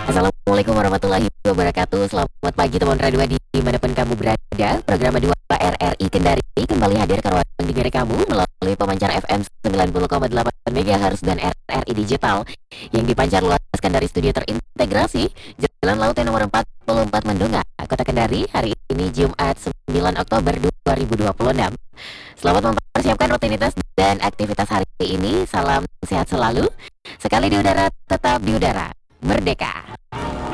Assalamualaikum warahmatullahi wabarakatuh. Selamat pagi teman radio dimanapun kamu berada. Program 2 RRI Kendari kembali hadir ke ruang dengar kamu melalui pemancar FM 90,8 MHz dan RRI Digital yang dipancar luaskan dari studio terintegrasi Jalan Laut nomor 44 Mendunga, Kota Kendari. Hari ini Jumat 9 Oktober 2026. Selamat mempersiapkan rutinitas dan aktivitas hari ini. Salam sehat selalu. Sekali di udara, tetap di udara. Merdeka.